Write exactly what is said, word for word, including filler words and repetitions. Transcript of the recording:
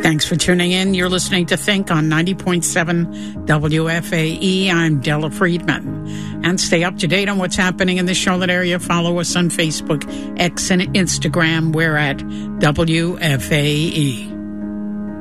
Thanks for tuning in. You're listening to Think on ninety point seven W F A E. I'm Della Friedman. And stay up to date on what's happening in the Charlotte area. Follow us on Facebook, X, and Instagram. We're at W F A E.